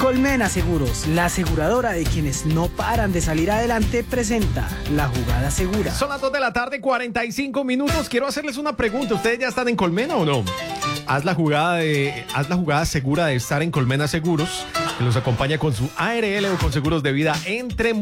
Colmena Seguros, la aseguradora de quienes no paran de salir adelante, presenta La Jugada Segura. Son las 2 de la tarde, 45 minutos. Quiero hacerles una pregunta. ¿Ustedes ya están en Colmena o no? Haz la jugada segura de estar en Colmena Seguros, que los acompaña con su ARL o con seguros de vida entre